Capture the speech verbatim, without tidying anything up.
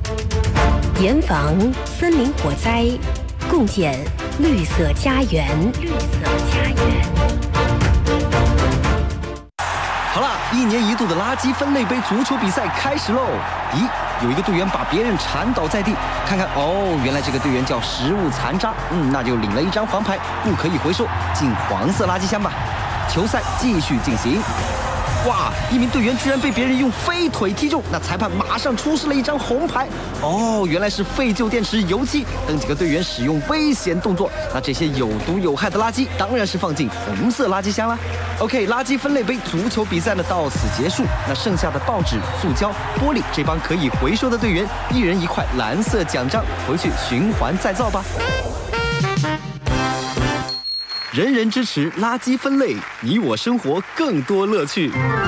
严防森林火灾，共建绿色家园。绿色家园。 好啦，一年一度的垃圾分类杯足球比赛开始喽！咦，有一个队员把别人缠倒在地，看看哦，原来这个队员叫食物残渣，嗯，那就领了一张黄牌，不可以回收，进黄色垃圾箱吧。球赛继续进行。哇！一名队员居然被别人用飞腿踢中，那裁判马上出示了一张红牌。哦，原来是废旧电池、油漆等几个队员使用危险动作。那这些有毒有害的垃圾当然是放进红色垃圾箱啦。OK， 垃圾分类杯足球比赛呢到此结束。那剩下的报纸、塑胶、玻璃，这帮可以回收的队员，一人一块蓝色奖章，回去循环再造吧。人人支持垃圾分类，你我生活更多乐趣。